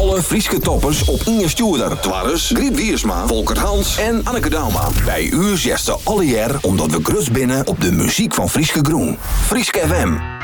alle Frieske toppers op Inge Stuurder. Twarres, Griet Wiersma, Volker Hans en Anneke Dauma. Bij u zesten alle jaar omdat we grus binnen op de muziek van Frieske Groen. Frieske FM.